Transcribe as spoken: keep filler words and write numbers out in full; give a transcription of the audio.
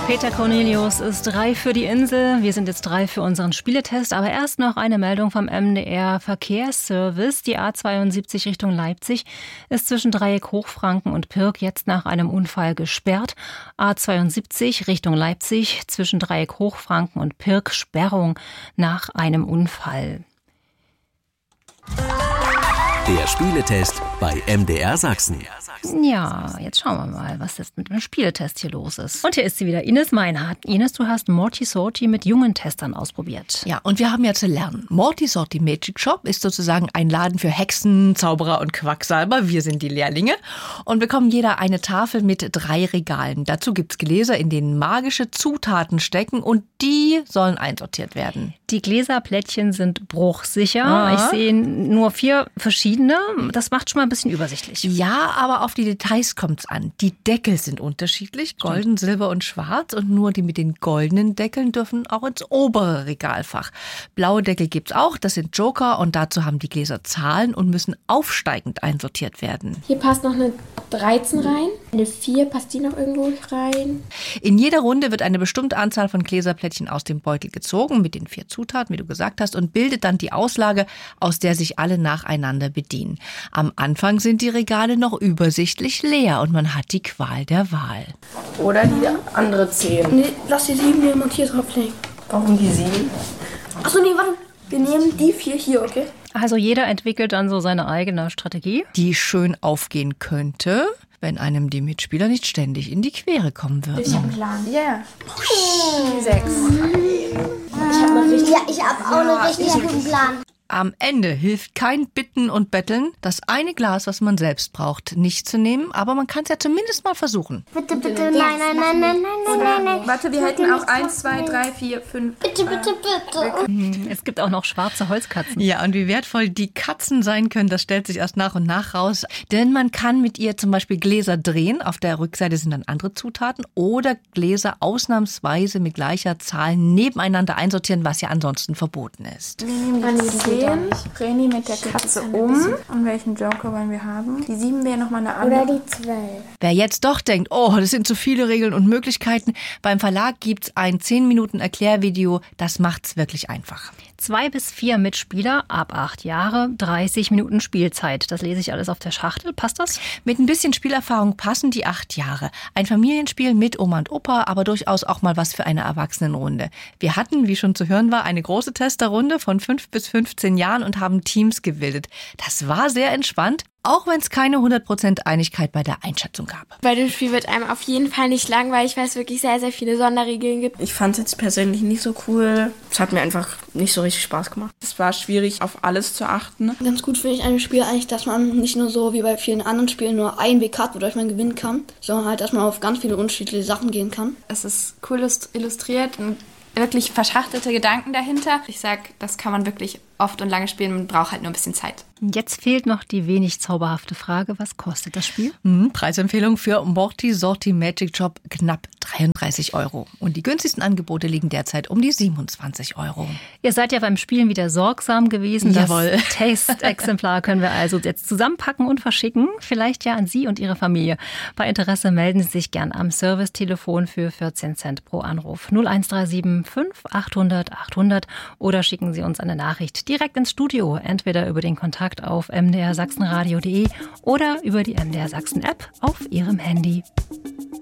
Peter Cornelius ist drei für die Insel. Wir sind jetzt drei für unseren Spieletest. Aber erst noch eine Meldung vom M D R Verkehrsservice. Die A zweiundsiebzig Richtung Leipzig ist zwischen Dreieck Hochfranken und Pirk jetzt nach einem Unfall gesperrt. A zweiundsiebzig Richtung Leipzig zwischen Dreieck Hochfranken und Pirk Sperrung nach einem Unfall. Der Spieletest bei M D R Sachsen. Ja, jetzt schauen wir mal, was jetzt mit dem Spieletest hier los ist. Und hier ist sie wieder, Ines Meinhardt. Ines, du hast Morty Sorty mit jungen Testern ausprobiert. Ja, und wir haben ja zu lernen. Morty Sorty Magic Shop ist sozusagen ein Laden für Hexen, Zauberer und Quacksalber. Wir sind die Lehrlinge und bekommen jeder eine Tafel mit drei Regalen. Dazu gibt's Gläser, in denen magische Zutaten stecken und die sollen einsortiert werden. Die Gläserplättchen sind bruchsicher. Aha. Ich sehe nur vier verschiedene. Das macht schon mal ein bisschen übersichtlich. Ja, aber auf die Details kommt's an. Die Deckel sind unterschiedlich, golden, silber und schwarz. Und nur die mit den goldenen Deckeln dürfen auch ins obere Regalfach. Blaue Deckel gibt's auch, das sind Joker. Und dazu haben die Gläser Zahlen und müssen aufsteigend einsortiert werden. Hier passt noch eine dreizehn rein. Eine vier, passt die noch irgendwo rein? In jeder Runde wird eine bestimmte Anzahl von Gläserplättchen aus dem Beutel gezogen, mit den vier Zutaten, wie du gesagt hast, und bildet dann die Auslage, aus der sich alle nacheinander bedienen. Am Anfang sind die Regale noch übersichtlich leer und man hat die Qual der Wahl. Oder die andere zehn. Nee, lass die sieben nehmen und hier drauflegen. Warum die sieben? Achso, nee, warte. Wir nehmen die vier hier, okay? Also jeder entwickelt dann so seine eigene Strategie. Die schön aufgehen könnte, wenn einem die Mitspieler nicht ständig in die Quere kommen würden. Ich habe einen Plan. Ja. Yeah. Sechs. Ich habe eine richtig, ja, ich habe auch einen richtig guten Plan. Am Ende hilft kein Bitten und Betteln, das eine Glas, was man selbst braucht, nicht zu nehmen. Aber man kann es ja zumindest mal versuchen. Bitte, bitte, nein, nein, nein, nein, nein, nein, nein. Warte, wir hätten auch eins, zwei, drei, vier, fünf. Bitte, bitte, bitte. Es gibt auch noch schwarze Holzkatzen. Ja, und wie wertvoll die Katzen sein können, das stellt sich erst nach und nach raus. Denn man kann mit ihr zum Beispiel Gläser drehen. Auf der Rückseite sind dann andere Zutaten. Oder Gläser ausnahmsweise mit gleicher Zahl nebeneinander einsortieren, was ja ansonsten verboten ist. Wir nehmen die zehn, drehen die mit der Katze um. Und welchen Joker wollen wir haben? Die sieben wäre nochmal eine andere. Oder die zwölf. Wer jetzt doch denkt, oh, das sind zu viele Regeln und Möglichkeiten, beim Verlag gibt's ein zehn Minuten Erklärvideo, das macht's wirklich einfach. Zwei bis vier Mitspieler ab acht Jahre, dreißig Minuten Spielzeit. Das lese ich alles auf der Schachtel. Passt das? Mit ein bisschen Spielerfahrung passen die acht Jahre. Ein Familienspiel mit Oma und Opa, aber durchaus auch mal was für eine Erwachsenenrunde. Wir hatten, wie schon zu hören war, eine große Testerrunde von fünf bis fünfzehn Jahren und haben Teams gebildet. Das war sehr entspannt, auch wenn es keine hundert Prozent Einigkeit bei der Einschätzung gab. Bei dem Spiel wird einem auf jeden Fall nicht langweilig, weil es wirklich sehr, sehr viele Sonderregeln gibt. Ich fand es jetzt persönlich nicht so cool. Es hat mir einfach nicht so richtig Spaß gemacht. Es war schwierig, auf alles zu achten. Ganz gut finde ich an dem Spiel eigentlich, dass man nicht nur so wie bei vielen anderen Spielen nur einen Weg hat, wodurch man gewinnen kann, sondern halt, dass man auf ganz viele unterschiedliche Sachen gehen kann. Es ist cool illustriert und wirklich verschachtelte Gedanken dahinter. Ich sag, das kann man wirklich oft und lange spielen, man braucht halt nur ein bisschen Zeit. Jetzt fehlt noch die wenig zauberhafte Frage, was kostet das Spiel? Mhm, Preisempfehlung für Morty Sorty Magic Shop knapp dreiunddreißig Euro. Und die günstigsten Angebote liegen derzeit um die siebenundzwanzig Euro. Ihr seid ja beim Spielen wieder sorgsam gewesen. Jawohl. Das Taste-Exemplar können wir also jetzt zusammenpacken und verschicken. Vielleicht ja an Sie und Ihre Familie. Bei Interesse melden Sie sich gern am Servicetelefon für vierzehn Cent pro Anruf. null eins drei sieben fünf achthundert achthundert oder schicken Sie uns eine Nachricht direkt ins Studio. Entweder über den Kontakt auf m d r sachsenradio punkt d e oder über die M D R Sachsen App auf Ihrem Handy.